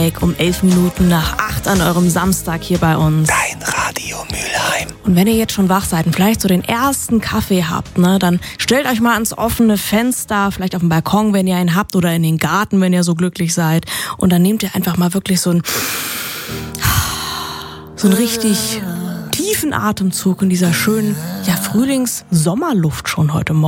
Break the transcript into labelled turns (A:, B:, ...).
A: Mülheim-Dreieck um 8:11 an eurem Samstag hier bei uns.
B: Dein Radio Mülheim.
A: Und wenn ihr jetzt schon wach seid und vielleicht so den ersten Kaffee habt, ne, dann stellt euch mal ans offene Fenster, vielleicht auf dem Balkon, wenn ihr einen habt, oder in den Garten, wenn ihr so glücklich seid. Und dann nehmt ihr einfach mal wirklich so einen richtig tiefen Atemzug in dieser schönen, Frühlings-Sommerluft schon heute Morgen.